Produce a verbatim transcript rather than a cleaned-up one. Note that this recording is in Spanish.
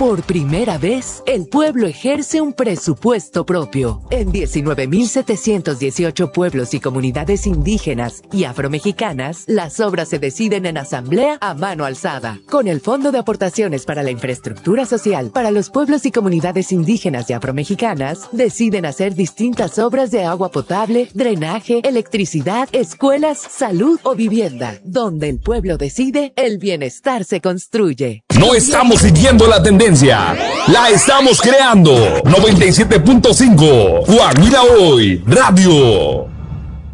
Por primera vez, el pueblo ejerce un presupuesto propio. En diecinueve mil setecientos dieciocho pueblos y comunidades indígenas y afromexicanas, las obras se deciden en asamblea a mano alzada. Con el Fondo de Aportaciones para la Infraestructura Social para los pueblos y comunidades indígenas y afromexicanas, deciden hacer distintas obras de agua potable, drenaje, electricidad, escuelas, salud o vivienda. Donde el pueblo decide, el bienestar se construye. No estamos siguiendo la tendencia, la estamos creando. noventa y siete punto cinco, Guajira Hoy, Radio.